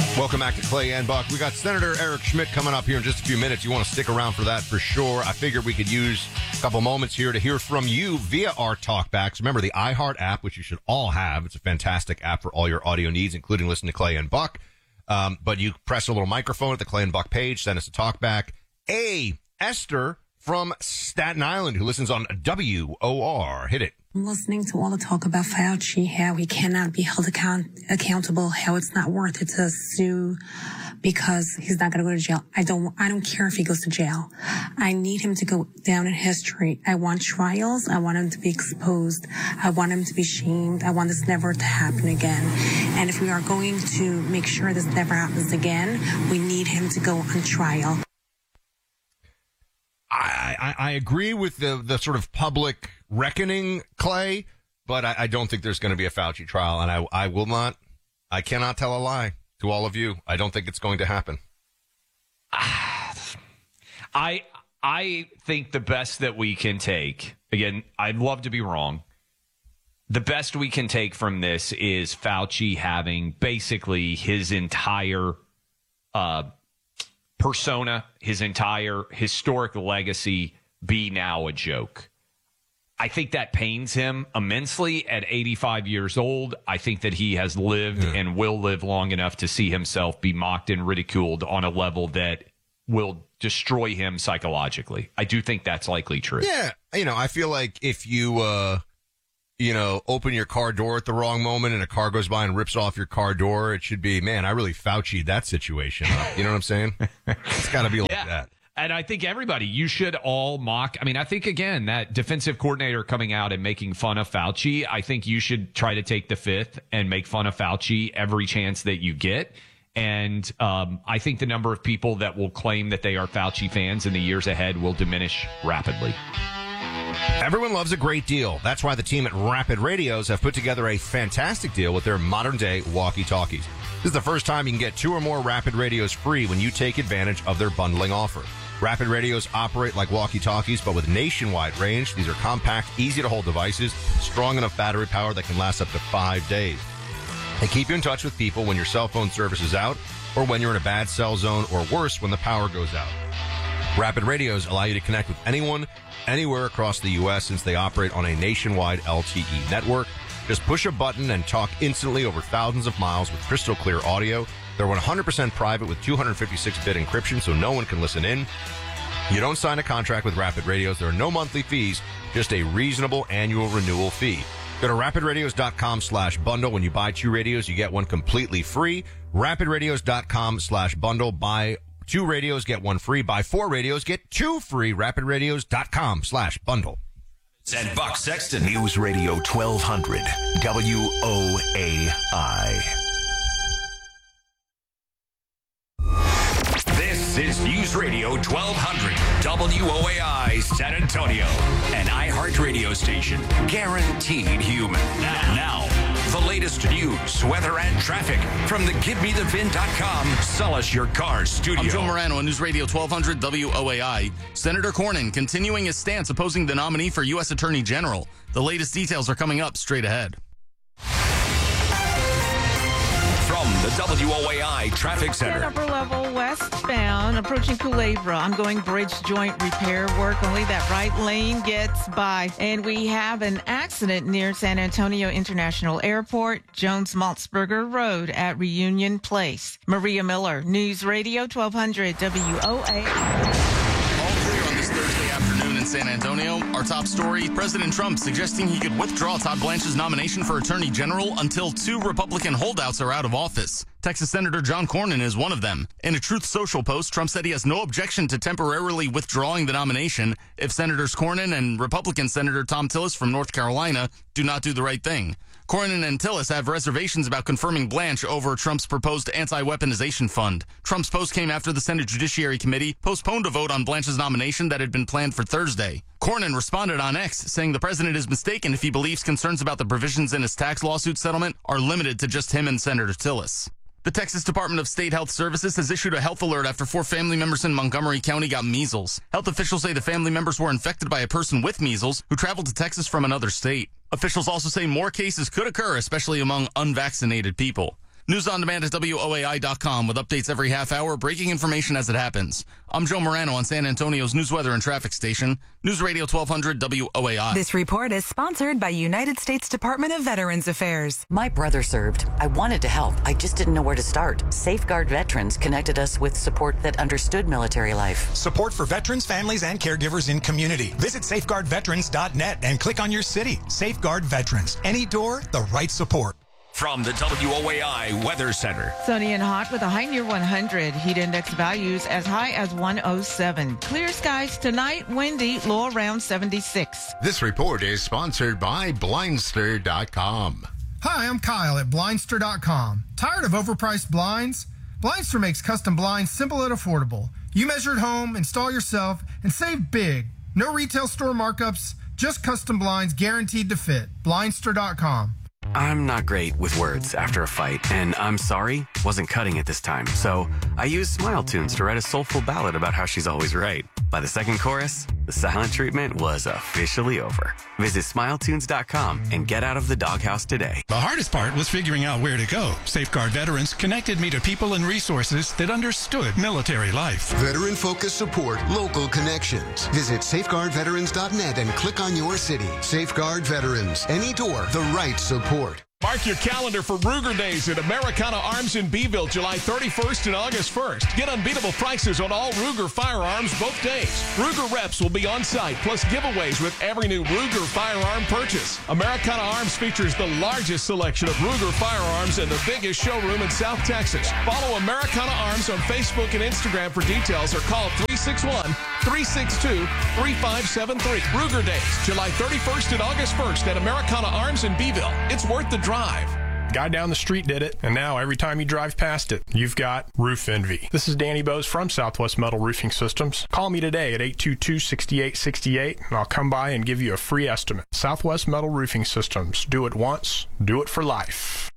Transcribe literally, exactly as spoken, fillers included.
Welcome back to Clay and Buck. We got Senator Eric Schmidt coming up here in just a few minutes. You want to stick around for that for sure. I figured we could use a couple moments here to hear from you via our talkbacks. Remember the iHeart app, which you should all have. It's a fantastic app for all your audio needs, including listening to Clay and Buck. Um, but you press a little microphone at the Clay and Buck page, send us a talkback. A Esther from Staten Island, who listens on W O R. Hit it. I'm listening to all the talk about Fauci, how he cannot be held account- accountable, how it's not worth it to sue because he's not going to go to jail. I don't, I don't care if he goes to jail. I need him to go down in history. I want trials. I want him to be exposed. I want him to be shamed. I want this never to happen again. And if we are going to make sure this never happens again, we need him to go on trial. I, I, I agree with the, the sort of public reckoning, Clay, but I, I don't think there's going to be a Fauci trial, and I, I will not, I cannot tell a lie to all of you. I don't think it's going to happen. I I think the best that we can take, again, I'd love to be wrong. The best we can take from this is Fauci having basically his entire uh, persona, his entire historic legacy be now a joke. I think that pains him immensely at eighty-five years old. I think that he has lived yeah. and will live long enough to see himself be mocked and ridiculed on a level that will destroy him psychologically. I do think that's likely true. Yeah. You know, I feel like if you, uh, you know, open your car door at the wrong moment and a car goes by and rips off your car door, it should be, man, I really Fauci'd that situation up. You know what I'm saying? It's got to be like yeah. that. And I think everybody, you should all mock. I mean, I think, again, that defensive coordinator coming out and making fun of Fauci, I think you should try to take the fifth and make fun of Fauci every chance that you get. And um, I think the number of people that will claim that they are Fauci fans in the years ahead will diminish rapidly. Everyone loves a great deal. That's why the team at Rapid Radios have put together a fantastic deal with their modern-day walkie-talkies. This is the first time you can get two or more Rapid Radios free when you take advantage of their bundling offer. Rapid Radios operate like walkie-talkies, but with nationwide range. These are compact, easy-to-hold devices, strong enough battery power that can last up to five days. They keep you in touch with people when your cell phone service is out or when you're in a bad cell zone, or worse, when the power goes out. Rapid Radios allow you to connect with anyone, anywhere across the U S since they operate on a nationwide L T E network. Just push a button and talk instantly over thousands of miles with crystal clear audio. They're one hundred percent private with two fifty-six bit encryption, so no one can listen in. You don't sign a contract with Rapid Radios. There are no monthly fees, just a reasonable annual renewal fee. Go to rapidradios.com slash bundle. When you buy two radios, you get one completely free. rapidradios.com slash bundle. Buy two radios, get one free. Buy four radios, get two free. rapidradios.com slash bundle. And Buck Sexton. News Radio twelve hundred W O A I. This is News Radio twelve hundred W O A I San Antonio, an iHeart radio station guaranteed human. Now, now, the latest news, weather, and traffic from the Give Me The Vin dot com Sell Us Your Car studio. I'm Joe Morano on News Radio twelve hundred W O A I. Senator Cornyn continuing his stance opposing the nominee for U S Attorney General. The latest details are coming up straight ahead. From the W O A I Traffic Center. Upper level westbound, approaching Culebra, ongoing bridge joint repair work. Only that right lane gets by. And we have an accident near San Antonio International Airport, Jones Maltzberger Road at Reunion Place. Maria Miller, News Radio twelve hundred W O A I. Thursday afternoon in San Antonio. Our top story, President Trump suggesting he could withdraw Todd Blanche's nomination for Attorney General until two Republican holdouts are out of office. Texas Senator John Cornyn is one of them. In a Truth Social post, Trump said he has no objection to temporarily withdrawing the nomination if Senators Cornyn and Republican Senator Thom Tillis from North Carolina do not do the right thing. Cornyn and Tillis have reservations about confirming Blanche over Trump's proposed anti-weaponization fund. Trump's post came after the Senate Judiciary Committee postponed a vote on Blanche's nomination that had been planned for Thursday. Cornyn responded on X, saying the president is mistaken if he believes concerns about the provisions in his tax lawsuit settlement are limited to just him and Senator Tillis. The Texas Department of State Health Services has issued a health alert after four family members in Montgomery County got measles. Health officials say the family members were infected by a person with measles who traveled to Texas from another state. Officials also say more cases could occur, especially among unvaccinated people. News on demand at W O A I dot com with updates every half hour, breaking information as it happens. I'm Joe Morano on San Antonio's news, weather, and traffic station, News Radio twelve hundred W O A I. This report is sponsored by United States Department of Veterans Affairs. My brother served. I wanted to help. I just didn't know where to start. Safeguard Veterans connected us with support that understood military life. Support for veterans, families, and caregivers in community. Visit safeguard veterans dot net and click on your city. Safeguard Veterans. Any door, the right support. From the W O A I Weather Center. Sunny and hot with a high near one hundred. Heat index values as high as one oh seven. Clear skies tonight, windy, low around seventy-six. This report is sponsored by Blindster dot com. Hi, I'm Kyle at Blindster dot com. Tired of overpriced blinds? Blindster makes custom blinds simple and affordable. You measure at home, install yourself, and save big. No retail store markups, just custom blinds guaranteed to fit. Blindster dot com. I'm not great with words after a fight, and I'm sorry wasn't cutting it this time. So I used Smile Tunes to write a soulful ballad about how she's always right. By the second chorus, the silent treatment was officially over. Visit Smile Tunes dot com and get out of the doghouse today. The hardest part was figuring out where to go. Safeguard Veterans connected me to people and resources that understood military life. Veteran-focused support, local connections. Visit safeguard veterans dot net and click on your city. Safeguard Veterans. Any door, the right support. Mark your calendar for Ruger Days at Americana Arms in Beeville, July thirty-first and August first. Get unbeatable prices on all Ruger firearms both days. Ruger reps will be on site, plus giveaways with every new Ruger firearm purchase. Americana Arms features the largest selection of Ruger firearms and the biggest showroom in South Texas. Follow Americana Arms on Facebook and Instagram for details or call three six one, three six two, three five seven three. Ruger Days, July thirty-first and August first at Americana Arms in Beeville. It's worth the drive. Guy down the street did it, and now every time you drive past it, you've got roof envy. This is Danny Bose from Southwest Metal Roofing Systems. Call me today at eight two two, six eight six eight, and I'll come by and give you a free estimate. Southwest Metal Roofing Systems. Do it once, do it for life.